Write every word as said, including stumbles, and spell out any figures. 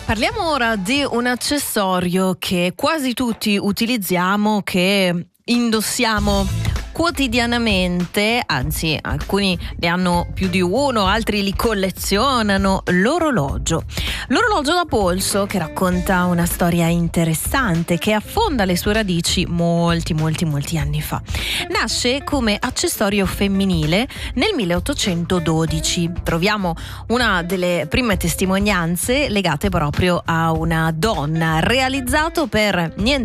Parliamo ora di un accessorio che quasi tutti utilizziamo, che indossiamo quotidianamente, anzi alcuni ne hanno più di uno, altri li collezionano: l'orologio. L'orologio da polso, che racconta una storia interessante, che affonda le sue radici molti molti molti anni fa. Nasce come accessorio femminile nel milleottocentododici. Troviamo una delle prime testimonianze legate proprio a una donna, realizzato per niente